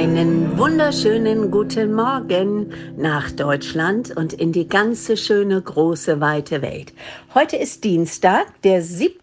Einen wunderschönen guten Morgen nach Deutschland und in die ganze schöne, große, weite Welt. Heute ist Dienstag, der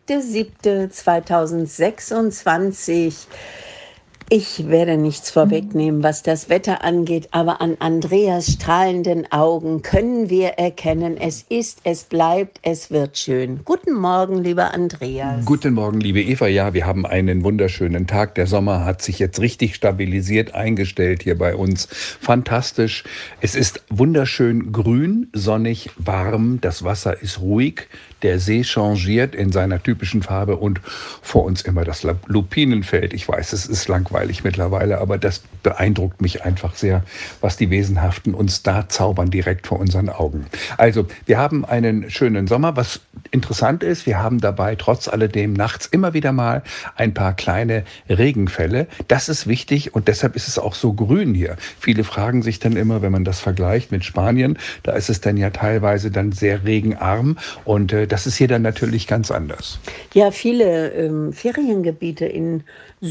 7.7.2026. Ich werde nichts vorwegnehmen, was das Wetter angeht, aber an Andreas strahlenden Augen können wir erkennen, es ist, es bleibt, es wird schön. Guten Morgen, lieber Andreas. Guten Morgen, liebe Eva. Ja, wir haben einen wunderschönen Tag. Der Sommer hat sich jetzt richtig stabilisiert eingestellt hier bei uns. Fantastisch. Es ist wunderschön grün, sonnig, warm. Das Wasser ist ruhig. Der See changiert in seiner typischen Farbe und vor uns immer das Lupinenfeld. Ich weiß, es ist langweilig mittlerweile, aber das beeindruckt mich einfach sehr, was die Wesenhaften uns da zaubern direkt vor unseren Augen. Also, wir haben einen schönen Sommer. Was interessant ist, wir haben dabei trotz alledem nachts immer wieder mal ein paar kleine Regenfälle. Das ist wichtig und deshalb ist es auch so grün hier. Viele fragen sich dann immer, wenn man das vergleicht mit Spanien, da ist es dann ja teilweise dann sehr regenarm und das ist hier dann natürlich ganz anders. Ja, viele Feriengebiete in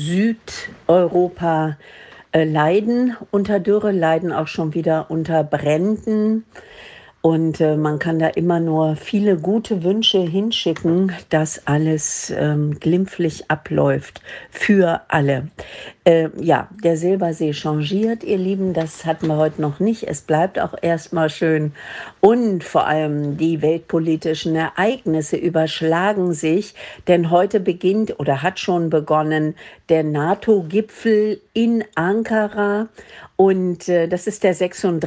Südeuropa leiden unter Dürre, leiden auch schon wieder unter Bränden. Und man kann da immer nur viele gute Wünsche hinschicken, dass alles glimpflich abläuft für alle. Ja, der Silbersee changiert, ihr Lieben, das hatten wir heute noch nicht. Es bleibt auch erstmal schön. Und vor allem die weltpolitischen Ereignisse überschlagen sich, denn heute beginnt oder hat schon begonnen der NATO-Gipfel in Ankara. Und das ist der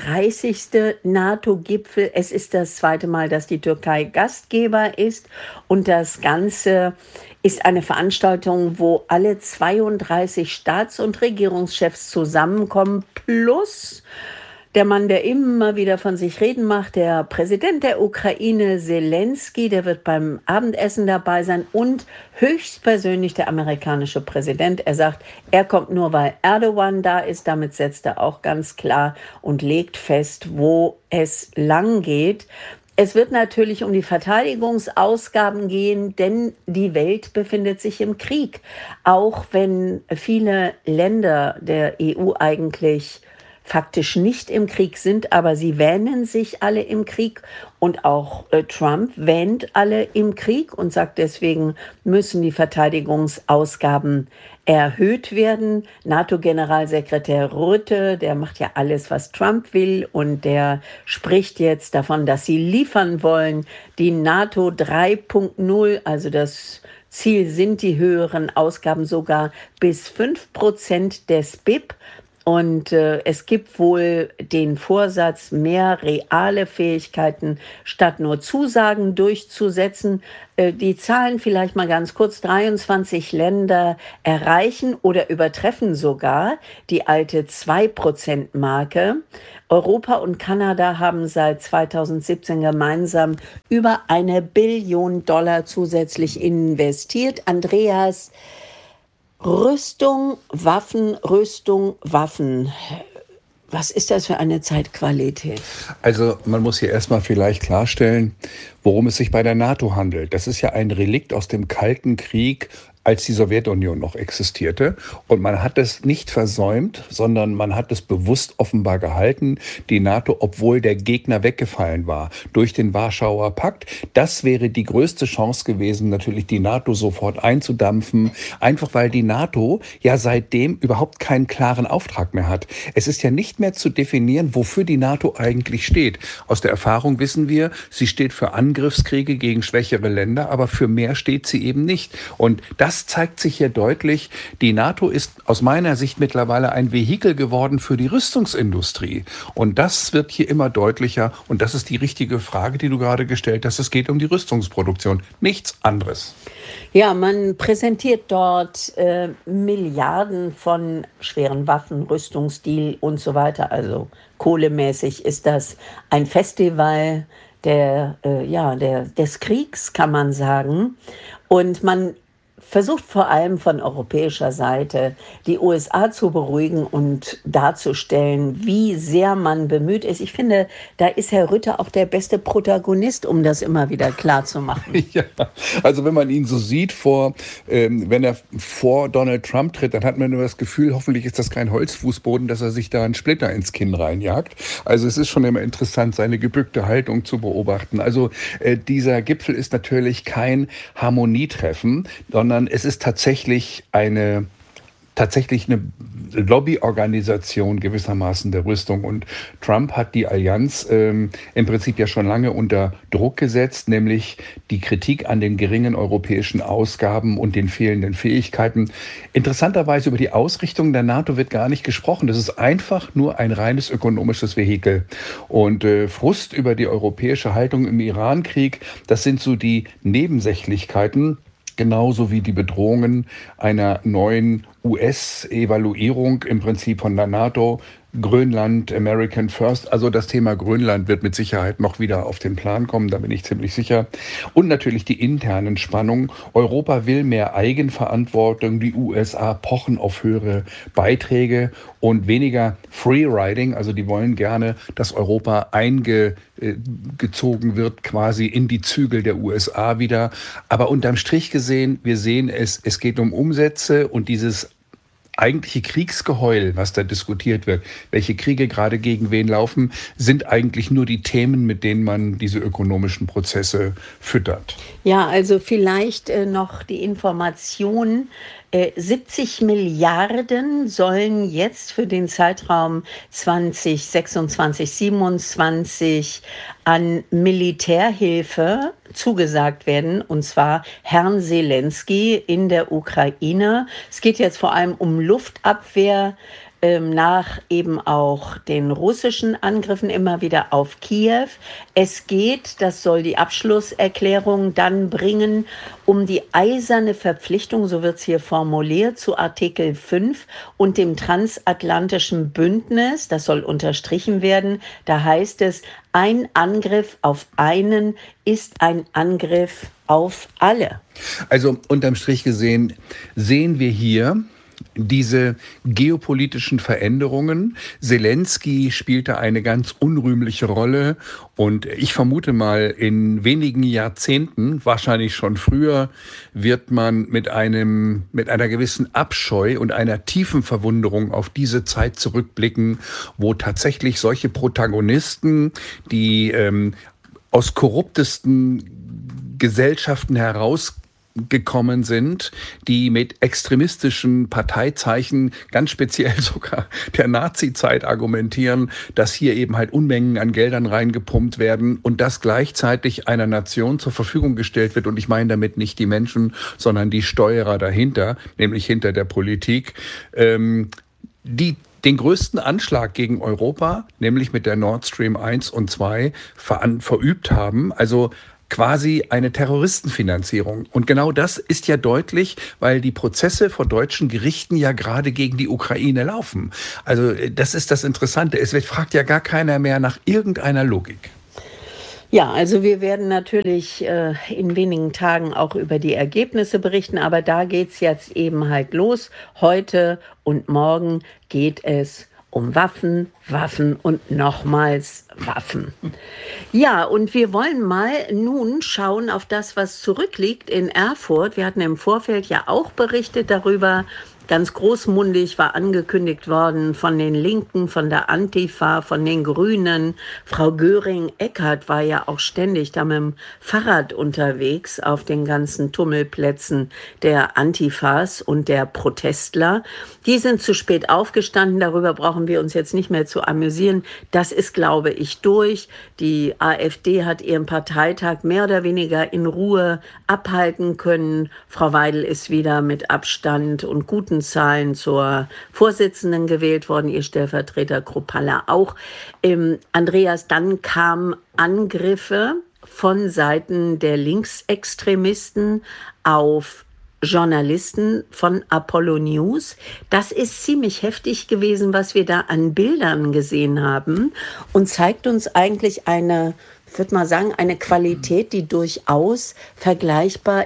36. NATO-Gipfel. Es ist das zweite Mal, dass die Türkei Gastgeber ist. Und das Ganze ist eine Veranstaltung, wo alle 32 Staats- und Regierungschefs zusammenkommen, plus der Mann, der immer wieder von sich reden macht, der Präsident der Ukraine, Zelensky, der wird beim Abendessen dabei sein und höchstpersönlich der amerikanische Präsident. Er sagt, er kommt nur, weil Erdogan da ist. Damit setzt er auch ganz klar und legt fest, wo es lang geht. Es wird natürlich um die Verteidigungsausgaben gehen, denn die Welt befindet sich im Krieg. Auch wenn viele Länder der EU eigentlich faktisch nicht im Krieg sind, aber sie wähnen sich alle im Krieg und auch Trump wähnt alle im Krieg und sagt, deswegen müssen die Verteidigungsausgaben erhöht werden. NATO-Generalsekretär Rutte, der macht ja alles, was Trump will und der spricht jetzt davon, dass sie liefern wollen. Die NATO 3.0, also das Ziel sind die höheren Ausgaben sogar bis 5% des BIP. Und es gibt wohl den Vorsatz, mehr reale Fähigkeiten statt nur Zusagen durchzusetzen. Die Zahlen vielleicht mal ganz kurz: 23 Länder erreichen oder übertreffen sogar die alte 2%-Marke. Europa und Kanada haben seit 2017 gemeinsam über $1 Billion zusätzlich investiert. Andreas, Rüstung, Waffen, Rüstung, Waffen. Was ist das für eine Zeitqualität? Also man muss hier erstmal vielleicht klarstellen, worum es sich bei der NATO handelt. Das ist ja ein Relikt aus dem Kalten Krieg, als die Sowjetunion noch existierte. Und man hat es nicht versäumt, sondern man hat es bewusst offenbar gehalten, die NATO, obwohl der Gegner weggefallen war, durch den Warschauer Pakt. Das wäre die größte Chance gewesen, natürlich die NATO sofort einzudampfen, einfach weil die NATO ja seitdem überhaupt keinen klaren Auftrag mehr hat. Es ist ja nicht mehr zu definieren, wofür die NATO eigentlich steht. Aus der Erfahrung wissen wir, sie steht für Angriffskriege gegen schwächere Länder, aber für mehr steht sie eben nicht. Und das zeigt sich hier deutlich. Die NATO ist aus meiner Sicht mittlerweile ein Vehikel geworden für die Rüstungsindustrie. Und das wird hier immer deutlicher. Und das ist die richtige Frage, die du gerade gestellt hast. Es geht um die Rüstungsproduktion, nichts anderes. Ja, man präsentiert dort Milliarden von schweren Waffen, Rüstungsstil und so weiter. Also kohlemäßig ist das ein Festival des Kriegs, kann man sagen. Und man versucht vor allem von europäischer Seite die USA zu beruhigen und darzustellen, wie sehr man bemüht ist. Ich finde, da ist Herr Rutte auch der beste Protagonist, um das immer wieder klar zu machen. Ja, also wenn man ihn so sieht, wenn er vor Donald Trump tritt, dann hat man nur das Gefühl, hoffentlich ist das kein Holzfußboden, dass er sich da einen Splitter ins Kinn reinjagt. Also es ist schon immer interessant, seine gebückte Haltung zu beobachten. Also dieser Gipfel ist natürlich kein Harmonietreffen, sondern es ist tatsächlich eine Lobbyorganisation gewissermaßen der Rüstung. Und Trump hat die Allianz im Prinzip ja schon lange unter Druck gesetzt, nämlich die Kritik an den geringen europäischen Ausgaben und den fehlenden Fähigkeiten. Interessanterweise über die Ausrichtung der NATO wird gar nicht gesprochen. Das ist einfach nur ein reines ökonomisches Vehikel. Und Frust über die europäische Haltung im Irankrieg, das sind so die Nebensächlichkeiten. Genauso wie die Bedrohungen einer neuen US-Evaluierung im Prinzip von der NATO, Grönland, American First. Also das Thema Grönland wird mit Sicherheit noch wieder auf den Plan kommen, da bin ich ziemlich sicher. Und natürlich die internen Spannungen. Europa will mehr Eigenverantwortung, die USA pochen auf höhere Beiträge und weniger Freeriding. Also die wollen gerne, dass Europa eingezogen wird quasi in die Zügel der USA wieder. Aber unterm Strich gesehen, wir sehen es geht um Umsätze und dieses eigentliche Kriegsgeheul, was da diskutiert wird, welche Kriege gerade gegen wen laufen, sind eigentlich nur die Themen, mit denen man diese ökonomischen Prozesse füttert. Ja, also vielleicht noch die Information. 70 Milliarden sollen jetzt für den Zeitraum 2026, 27 an Militärhilfe zugesagt werden, und zwar Herrn Zelensky in der Ukraine. Es geht jetzt vor allem um Luftabwehr, nach eben auch den russischen Angriffen immer wieder auf Kiew. Es geht, das soll die Abschlusserklärung dann bringen, um die eiserne Verpflichtung, so wird es hier formuliert, zu Artikel 5 und dem transatlantischen Bündnis. Das soll unterstrichen werden. Da heißt es, ein Angriff auf einen ist ein Angriff auf alle. Also unterm Strich gesehen sehen wir hier diese geopolitischen Veränderungen. Zelensky spielte eine ganz unrühmliche Rolle und ich vermute mal, in wenigen Jahrzehnten, wahrscheinlich schon früher, wird man mit einer gewissen Abscheu und einer tiefen Verwunderung auf diese Zeit zurückblicken, wo tatsächlich solche Protagonisten, die aus korruptesten Gesellschaften herausgekommen sind, die mit extremistischen Parteizeichen, ganz speziell sogar der Nazi-Zeit argumentieren, dass hier eben halt Unmengen an Geldern reingepumpt werden und das gleichzeitig einer Nation zur Verfügung gestellt wird. Und ich meine damit nicht die Menschen, sondern die Steuerer dahinter, nämlich hinter der Politik, die den größten Anschlag gegen Europa, nämlich mit der Nord Stream 1 und 2, verübt haben. Also quasi eine Terroristenfinanzierung. Und genau das ist ja deutlich, weil die Prozesse vor deutschen Gerichten ja gerade gegen die Ukraine laufen. Also das ist das Interessante. Fragt ja gar keiner mehr nach irgendeiner Logik. Ja, also wir werden natürlich in wenigen Tagen auch über die Ergebnisse berichten, aber da geht's jetzt eben halt los. Heute und morgen geht es um Waffen, Waffen und nochmals Waffen. Ja, und wir wollen mal nun schauen auf das, was zurückliegt in Erfurt. Wir hatten im Vorfeld ja auch berichtet darüber. Ganz großmundig war angekündigt worden von den Linken, von der Antifa, von den Grünen. Frau Göring-Eckardt war ja auch ständig da mit dem Fahrrad unterwegs auf den ganzen Tummelplätzen der Antifas und der Protestler. Die sind zu spät aufgestanden, darüber brauchen wir uns jetzt nicht mehr zu amüsieren. Das ist, glaube ich, durch. Die AfD hat ihren Parteitag mehr oder weniger in Ruhe abhalten können. Frau Weidel ist wieder mit Abstand und guten Zahlen zur Vorsitzenden gewählt worden, ihr Stellvertreter Kruppalla auch. Andreas, dann kamen Angriffe von Seiten der Linksextremisten auf Journalisten von Apollo News. Das ist ziemlich heftig gewesen, was wir da an Bildern gesehen haben und zeigt uns eigentlich eine, ich würde mal sagen, eine Qualität, die durchaus vergleichbar ist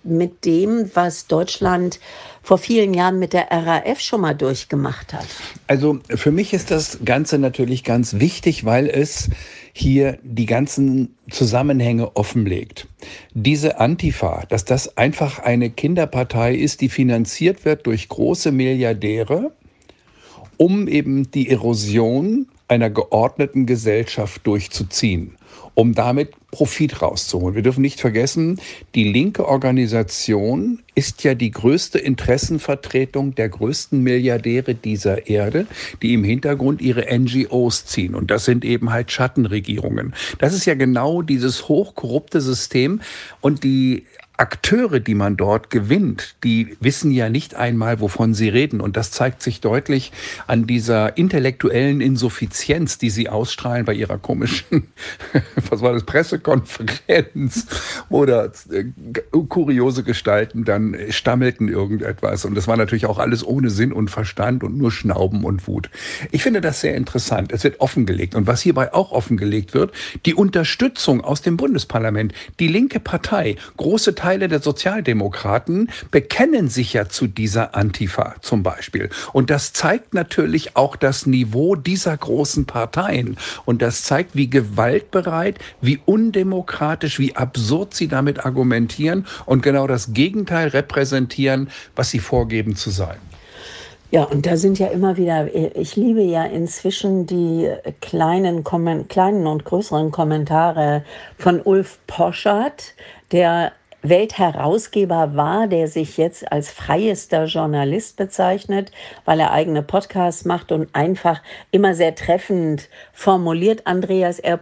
mit dem, was Deutschland vor vielen Jahren mit der RAF schon mal durchgemacht hat? Also für mich ist das Ganze natürlich ganz wichtig, weil es hier die ganzen Zusammenhänge offenlegt. Diese Antifa, dass das einfach eine Kinderpartei ist, die finanziert wird durch große Milliardäre, um eben die Erosion einer geordneten Gesellschaft durchzuziehen, um damit Profit rauszuholen. Wir dürfen nicht vergessen, die linke Organisation ist ja die größte Interessenvertretung der größten Milliardäre dieser Erde, die im Hintergrund ihre NGOs ziehen. Und das sind eben halt Schattenregierungen. Das ist ja genau dieses hochkorrupte System. Und die Akteure, die man dort gewinnt, die wissen ja nicht einmal, wovon sie reden. Und das zeigt sich deutlich an dieser intellektuellen Insuffizienz, die sie ausstrahlen bei ihrer komischen, was war das, Pressekonferenz, oder kuriose Gestalten dann stammelten irgendetwas. Und das war natürlich auch alles ohne Sinn und Verstand und nur Schnauben und Wut. Ich finde das sehr interessant. Es wird offengelegt. Und was hierbei auch offengelegt wird, die Unterstützung aus dem Bundesparlament. Die linke Partei, große Teile der Sozialdemokraten bekennen sich ja zu dieser Antifa zum Beispiel. Und das zeigt natürlich auch das Niveau dieser großen Parteien. Und das zeigt, wie gewaltbereit, wie undemokratisch, wie absurd sie damit argumentieren und genau das Gegenteil repräsentieren, was sie vorgeben zu sein. Ja, und da sind ja immer wieder, ich liebe ja inzwischen die kleinen und größeren Kommentare von Ulf Poschardt, der Weltherausgeber war, der sich jetzt als freiester Journalist bezeichnet, weil er eigene Podcasts macht und einfach immer sehr treffend formuliert. Andreas, er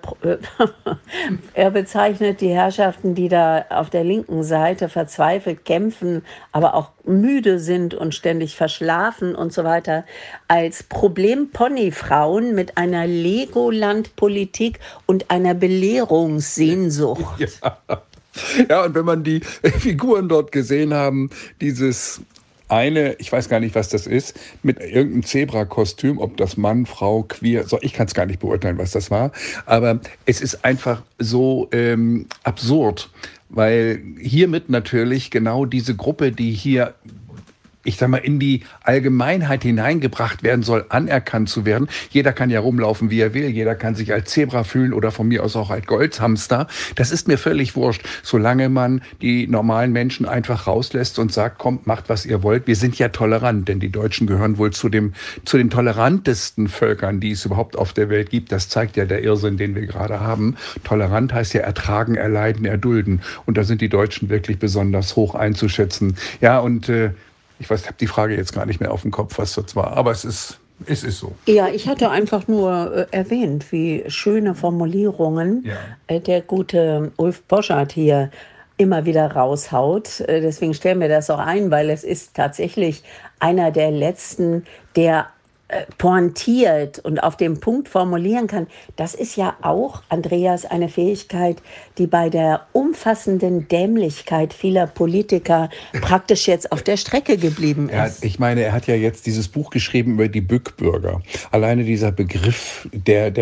bezeichnet die Herrschaften, die da auf der linken Seite verzweifelt kämpfen, aber auch müde sind und ständig verschlafen und so weiter, als Problemponyfrauen mit einer Legoland-Politik und einer Belehrungssehnsucht. Ja. Ja, und wenn man die Figuren dort gesehen haben, dieses eine, ich weiß gar nicht, was das ist, mit irgendeinem Zebra-Kostüm, ob das Mann, Frau, queer, so, ich kann es gar nicht beurteilen, was das war, aber es ist einfach so absurd, weil hiermit natürlich genau diese Gruppe, die hier, ich sag mal, in die Allgemeinheit hineingebracht werden soll, anerkannt zu werden. Jeder kann ja rumlaufen, wie er will. Jeder kann sich als Zebra fühlen oder von mir aus auch als Goldhamster. Das ist mir völlig wurscht, solange man die normalen Menschen einfach rauslässt und sagt, kommt, macht, was ihr wollt. Wir sind ja tolerant, denn die Deutschen gehören wohl zu den tolerantesten Völkern, die es überhaupt auf der Welt gibt. Das zeigt ja der Irrsinn, den wir gerade haben. Tolerant heißt ja ertragen, erleiden, erdulden. Und da sind die Deutschen wirklich besonders hoch einzuschätzen. Ja, und ich weiß, ich habe die Frage jetzt gar nicht mehr auf dem Kopf, was das war, aber es ist so. Ja, ich hatte einfach nur erwähnt, wie schöne Formulierungen der gute Ulf Poschardt hier immer wieder raushaut. Deswegen stellen wir das auch ein, weil es ist tatsächlich einer der letzten, der pointiert und auf den Punkt formulieren kann. Das ist ja auch, Andreas, eine Fähigkeit, die bei der umfassenden Dämlichkeit vieler Politiker praktisch jetzt auf der Strecke geblieben ist. Ich meine, er hat ja jetzt dieses Buch geschrieben über die Bückbürger. Alleine dieser Begriff, der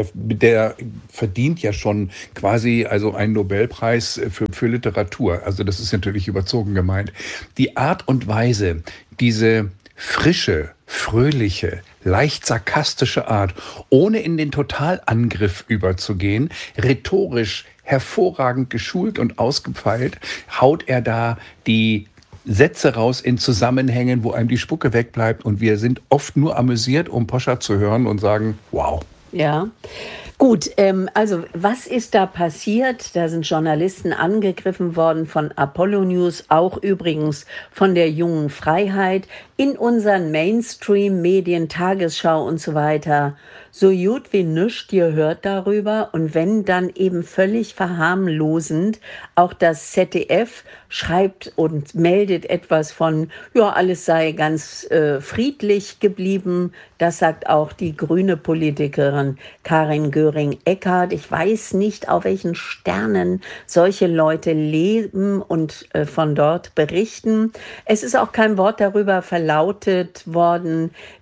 verdient ja schon quasi also einen Nobelpreis für Literatur. Also das ist natürlich überzogen gemeint. Die Art und Weise, diese frische, fröhliche, leicht sarkastische Art, ohne in den Totalangriff überzugehen, rhetorisch hervorragend geschult und ausgefeilt, haut er da die Sätze raus in Zusammenhängen, wo einem die Spucke wegbleibt. Und wir sind oft nur amüsiert, um Poschardt zu hören und sagen, wow. Ja, gut, also was ist da passiert? Da sind Journalisten angegriffen worden von Apollo News, auch übrigens von der Jungen Freiheit, in unseren Mainstream-Medien, Tagesschau und so weiter. So gut wie nichts gehört darüber, und wenn dann eben völlig verharmlosend, auch das ZDF schreibt und meldet etwas von, ja, alles sei ganz friedlich geblieben. Das sagt auch die grüne Politikerin Karin Göring-Eckardt. Ich weiß nicht, auf welchen Sternen solche Leute leben und von dort berichten. Es ist auch kein Wort darüber verlautet worden,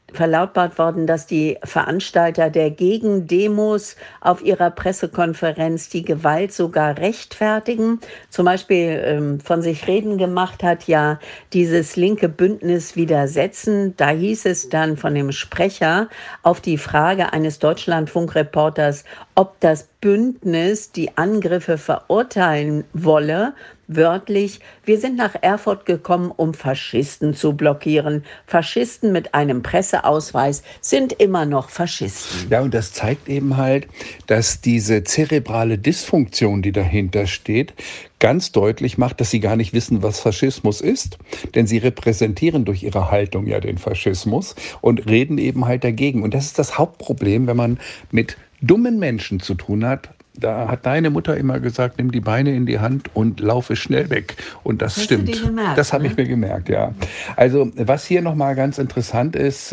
verlautbart worden, dass die Veranstalter der Gegendemos auf ihrer Pressekonferenz die Gewalt sogar rechtfertigen. Zum Beispiel von sich reden gemacht hat ja dieses linke Bündnis widersetzen. Da hieß es dann von dem Sprecher auf die Frage eines Deutschlandfunk-Reporters, ob das Bündnis die Angriffe verurteilen wolle, wörtlich: Wir sind nach Erfurt gekommen, um Faschisten zu blockieren. Faschisten mit einem Presseausweis sind immer noch Faschisten. Ja, und das zeigt eben halt, dass diese zerebrale Dysfunktion, die dahinter steht, ganz deutlich macht, dass sie gar nicht wissen, was Faschismus ist. Denn sie repräsentieren durch ihre Haltung ja den Faschismus und reden eben halt dagegen. Und das ist das Hauptproblem, wenn man mit dummen Menschen zu tun hat. Da hat deine Mutter immer gesagt, nimm die Beine in die Hand und laufe schnell weg. Und das stimmt. Hast du dir gemerkt, das habe ich mir gemerkt, ja. Also was hier nochmal ganz interessant ist,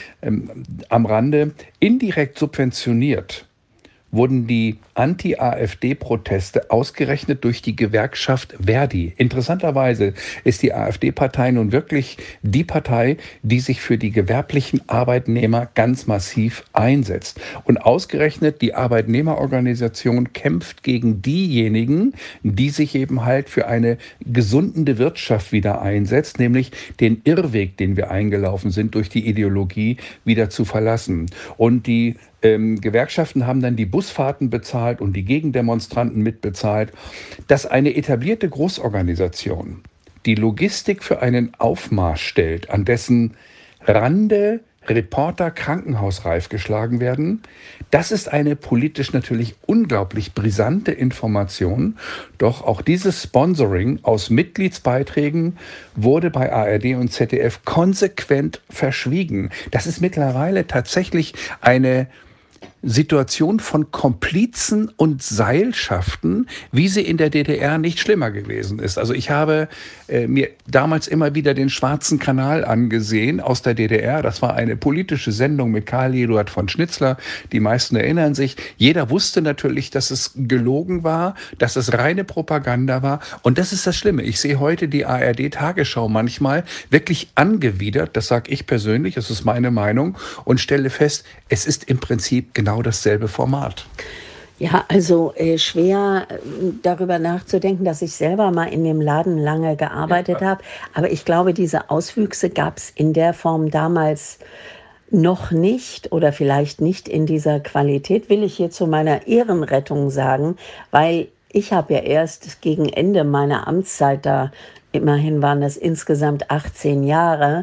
am Rande, indirekt subventioniert wurden die Anti-AfD-Proteste ausgerechnet durch die Gewerkschaft Verdi. Interessanterweise ist die AfD-Partei nun wirklich die Partei, die sich für die gewerblichen Arbeitnehmer ganz massiv einsetzt. Und ausgerechnet die Arbeitnehmerorganisation kämpft gegen diejenigen, die sich eben halt für eine gesundende Wirtschaft wieder einsetzt, nämlich den Irrweg, den wir eingelaufen sind, durch die Ideologie wieder zu verlassen. Und die Gewerkschaften haben dann die Busfahrten bezahlt und die Gegendemonstranten mitbezahlt, dass eine etablierte Großorganisation die Logistik für einen Aufmarsch stellt, an dessen Rande Reporter krankenhausreif geschlagen werden. Das ist eine politisch natürlich unglaublich brisante Information. Doch auch dieses Sponsoring aus Mitgliedsbeiträgen wurde bei ARD und ZDF konsequent verschwiegen. Das ist mittlerweile tatsächlich eine Situation von Komplizen und Seilschaften, wie sie in der DDR nicht schlimmer gewesen ist. Also ich habe mir damals immer wieder den Schwarzen Kanal angesehen aus der DDR. Das war eine politische Sendung mit Karl Eduard von Schnitzler. Die meisten erinnern sich. Jeder wusste natürlich, dass es gelogen war, dass es reine Propaganda war. Und das ist das Schlimme. Ich sehe heute die ARD-Tagesschau manchmal wirklich angewidert, das sage ich persönlich, das ist meine Meinung, und stelle fest, es ist im Prinzip genau dasselbe Format. Ja, also schwer darüber nachzudenken, dass ich selber mal in dem Laden lange gearbeitet habe. Aber ich glaube, diese Auswüchse gab es in der Form damals noch nicht oder vielleicht nicht in dieser Qualität, will ich hier zu meiner Ehrenrettung sagen, weil ich habe ja erst gegen Ende meiner Amtszeit, da immerhin waren das insgesamt 18 Jahre,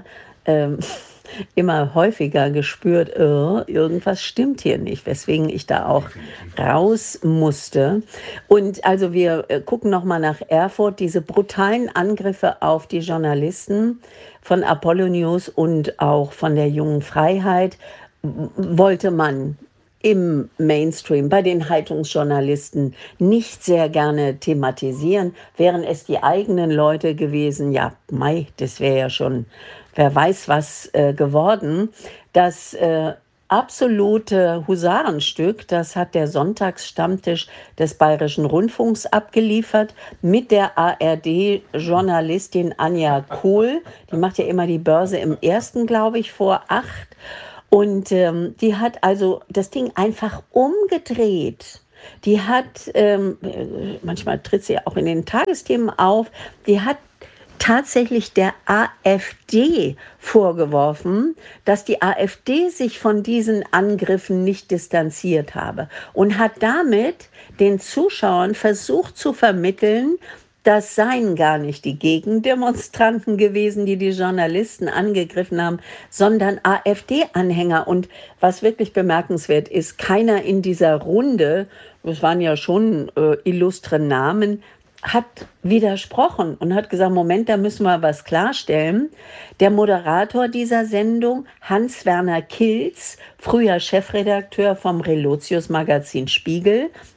immer häufiger gespürt, irgendwas stimmt hier nicht, weswegen ich da auch raus musste. Und also wir gucken nochmal nach Erfurt, diese brutalen Angriffe auf die Journalisten von Apollo News und auch von der Jungen Freiheit wollte man im Mainstream, bei den Haltungsjournalisten nicht sehr gerne thematisieren. Wären es die eigenen Leute gewesen, ja, mei, das wäre ja schon, wer weiß was geworden. Das absolute Husarenstück, das hat der Sonntagsstammtisch des Bayerischen Rundfunks abgeliefert mit der ARD-Journalistin Anja Kohl. Die macht ja immer die Börse im Ersten, glaube ich, vor 8. Und die hat also das Ding einfach umgedreht. Die hat, manchmal tritt sie auch in den Tagesthemen auf, die hat tatsächlich der AfD vorgeworfen, dass die AfD sich von diesen Angriffen nicht distanziert habe und hat damit den Zuschauern versucht zu vermitteln, das seien gar nicht die Gegendemonstranten gewesen, die die Journalisten angegriffen haben, sondern AfD-Anhänger. Und was wirklich bemerkenswert ist, keiner in dieser Runde, das waren ja schon illustre Namen, hat widersprochen und hat gesagt, Moment, da müssen wir was klarstellen. Der Moderator dieser Sendung, Hans-Werner Kilz, früher Chefredakteur vom Relotius-Magazin Spiegel,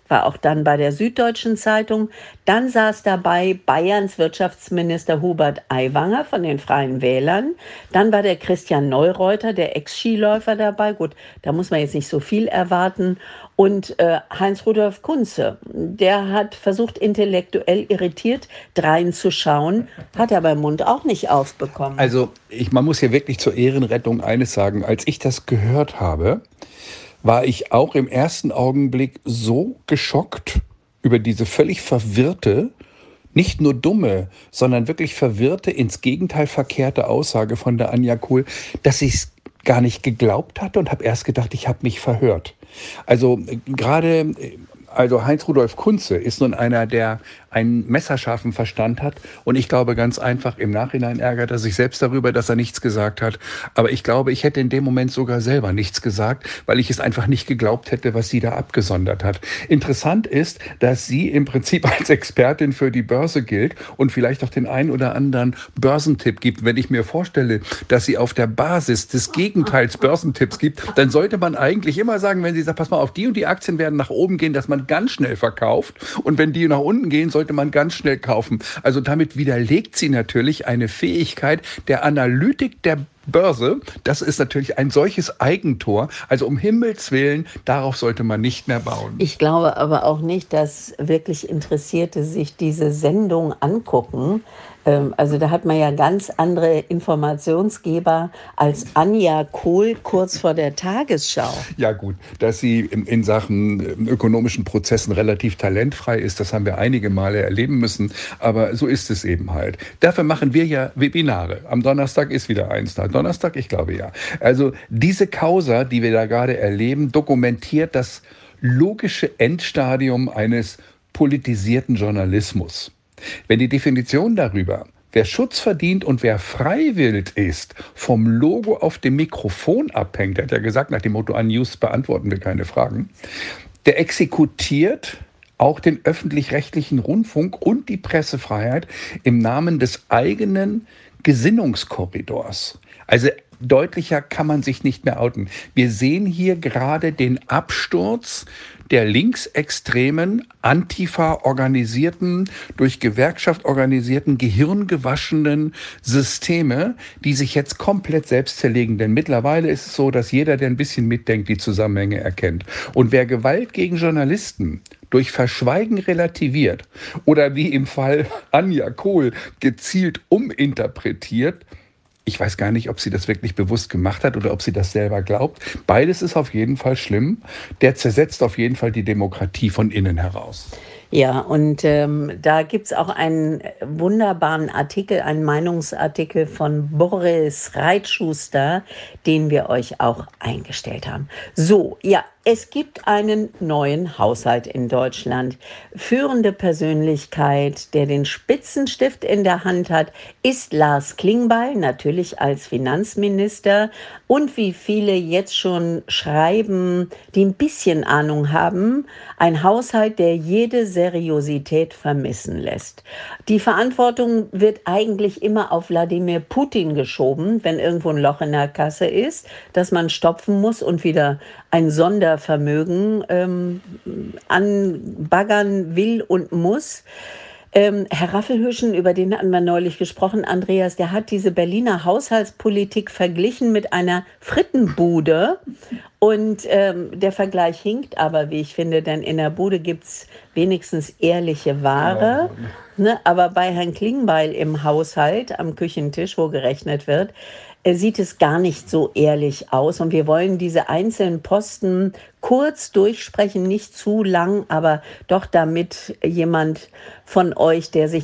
war auch dann bei der Süddeutschen Zeitung. Dann saß dabei Bayerns Wirtschaftsminister Hubert Aiwanger von den Freien Wählern. Dann war der Christian Neureuter, der Ex-Skiläufer, dabei. Gut, da muss man jetzt nicht so viel erwarten. Und Heinz-Rudolf Kunze, der hat versucht, intellektuell irritiert dreinzuschauen, hat aber im Mund auch nicht aufbekommen. Also man muss hier wirklich zur Ehrenrettung eines sagen. Als ich das gehört habe, war ich auch im ersten Augenblick so geschockt über diese völlig verwirrte, nicht nur dumme, sondern wirklich verwirrte, ins Gegenteil verkehrte Aussage von der Anja Kohl, dass ich es gar nicht geglaubt hatte und habe erst gedacht, ich habe mich verhört. Also Heinz-Rudolf Kunze ist nun einer, der einen messerscharfen Verstand hat. Und ich glaube ganz einfach, im Nachhinein ärgert er sich selbst darüber, dass er nichts gesagt hat. Aber ich glaube, ich hätte in dem Moment sogar selber nichts gesagt, weil ich es einfach nicht geglaubt hätte, was sie da abgesondert hat. Interessant ist, dass sie im Prinzip als Expertin für die Börse gilt und vielleicht auch den einen oder anderen Börsentipp gibt. Wenn ich mir vorstelle, dass sie auf der Basis des Gegenteils Börsentipps gibt, dann sollte man eigentlich immer sagen, wenn sie sagt, pass mal auf, die und die Aktien werden nach oben gehen, dass man ganz schnell verkauft. Und wenn die nach unten gehen, sollte man ganz schnell kaufen. Also damit widerlegt sie natürlich eine Fähigkeit der Analytik der Börse. Das ist natürlich ein solches Eigentor. Also um Himmels Willen, darauf sollte man nicht mehr bauen. Ich glaube aber auch nicht, dass wirklich Interessierte sich diese Sendung angucken. Also da hat man ja ganz andere Informationsgeber als Anja Kohl kurz vor der Tagesschau. Ja gut, dass sie in Sachen ökonomischen Prozessen relativ talentfrei ist, das haben wir einige Male erleben müssen, aber so ist es eben halt. Dafür machen wir ja Webinare. Am Donnerstag ist wieder eins da. Donnerstag? Ich glaube ja. Also diese Causa, die wir da gerade erleben, dokumentiert das logische Endstadium eines politisierten Journalismus. Wenn die Definition darüber, wer Schutz verdient und wer freiwillig ist, vom Logo auf dem Mikrofon abhängt, der hat ja gesagt, nach dem Motto, an News beantworten wir keine Fragen, der exekutiert auch den öffentlich-rechtlichen Rundfunk und die Pressefreiheit im Namen des eigenen Gesinnungskorridors. Also deutlicher kann man sich nicht mehr outen. Wir sehen hier gerade den Absturz der linksextremen, Antifa-organisierten, durch Gewerkschaft organisierten, gehirngewaschenen Systeme, die sich jetzt komplett selbst zerlegen. Denn mittlerweile ist es so, dass jeder, der ein bisschen mitdenkt, die Zusammenhänge erkennt. Und wer Gewalt gegen Journalisten durch Verschweigen relativiert oder wie im Fall Anja Kohl gezielt uminterpretiert, ich weiß gar nicht, ob sie das wirklich bewusst gemacht hat oder ob sie das selber glaubt. Beides ist auf jeden Fall schlimm. Der zersetzt auf jeden Fall die Demokratie von innen heraus. Ja, und da gibt's auch einen wunderbaren Artikel, einen Meinungsartikel von Boris Reitschuster, den wir euch auch eingestellt haben. So, ja, es gibt einen neuen Haushalt in Deutschland. Führende Persönlichkeit, der den Spitzenstift in der Hand hat, ist Lars Klingbeil, natürlich als Finanzminister. Und wie viele jetzt schon schreiben, die ein bisschen Ahnung haben, ein Haushalt, der jede Seriosität vermissen lässt. Die Verantwortung wird eigentlich immer auf Wladimir Putin geschoben, wenn irgendwo ein Loch in der Kasse ist, das man stopfen muss und wieder ein Sondervermögen anbaggern will und muss. Herr Raffelhüschen, über den hatten wir neulich gesprochen, Andreas, der hat diese Berliner Haushaltspolitik verglichen mit einer Frittenbude. Und der Vergleich hinkt aber, wie ich finde, denn in der Bude gibt es wenigstens ehrliche Ware. Ne? Aber bei Herrn Klingbeil im Haushalt, am Küchentisch, wo gerechnet wird, sieht es gar nicht so ehrlich aus. Und wir wollen diese einzelnen Posten kurz durchsprechen, nicht zu lang, aber doch damit jemand von euch, der sich